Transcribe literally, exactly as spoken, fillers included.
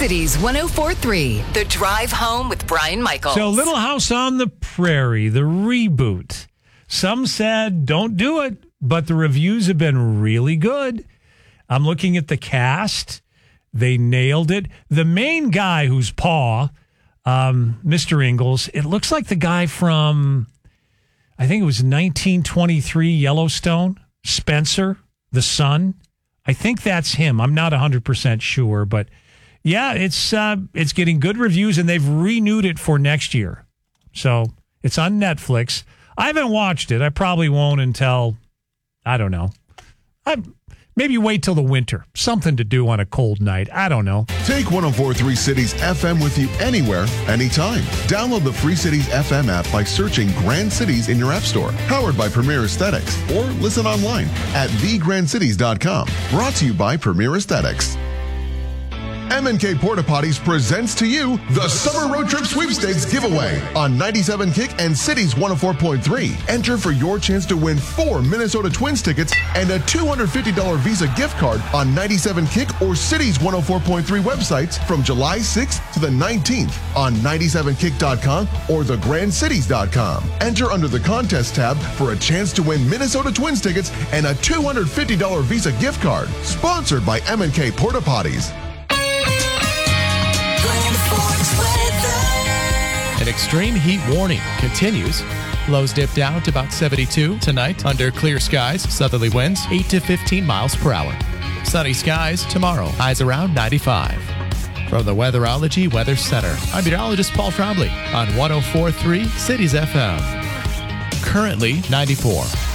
Cities one oh four point three, The Drive Home with Brian Michaels. So Little House on the Prairie, the reboot. Some said don't do it, but the reviews have been really good. I'm looking at the cast. They nailed it. The main guy who's Paw, um, Mister Ingalls, it looks like the guy from, I think it was nineteen twenty-three Yellowstone, Spencer, the son. I think that's him. I'm not one hundred percent sure, but yeah, it's uh, it's getting good reviews, and they've renewed it for next year. So it's on Netflix. I haven't watched it. I probably won't until, I don't know. I Maybe wait till the winter. Something to do on a cold night. I don't know. Take one oh four point three Cities F M with you anywhere, anytime. Download the free Cities F M app by searching Grand Cities in your app store. Powered by Premier Aesthetics. Or listen online at the grand cities dot com. Brought to you by Premier Aesthetics. M and K Porta Potties presents to you the Summer Road Trip Sweepstakes giveaway on ninety-seven Kick and Cities one oh four point three. Enter for your chance to win four Minnesota Twins tickets and a two hundred fifty dollars Visa gift card on ninety-seven Kick or Cities one oh four point three websites from July sixth to the nineteenth on ninety-seven kick dot com or the grand cities dot com. Enter under the contest tab for a chance to win Minnesota Twins tickets and a two hundred fifty dollars Visa gift card. Sponsored by M and K Porta Potties. An extreme heat warning continues. Lows dip down to about seventy-two tonight under clear skies. Southerly winds eight to fifteen miles per hour. Sunny skies tomorrow. Highs around ninety-five. From the Weatherology Weather Center, I'm meteorologist Paul Trombley on one oh four point three Cities F M. Currently ninety-four.